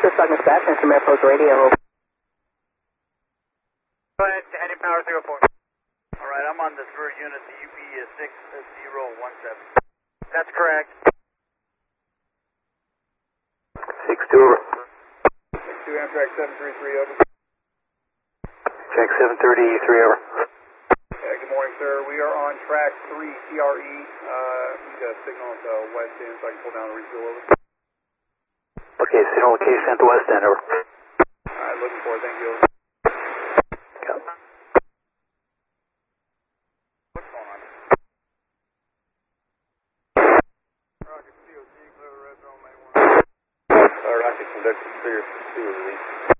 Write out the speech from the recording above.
This is Douglas Batson from Airpost Radio. Go ahead, heading power 04. Alright, I'm on the third unit, the UP6017. That's correct. 6-2 over. 6-2 Amtrak 733 over. Check 733 over. Good morning, sir. We are on track 3 TRE. You got a signal at the west end so I can pull down the refuel over. Okay, signal location at the west end over. Alright, looking for it, thank you. What's going on? Rocket COC, clear red zone, May 1. Rocket conductor clear, 2 release.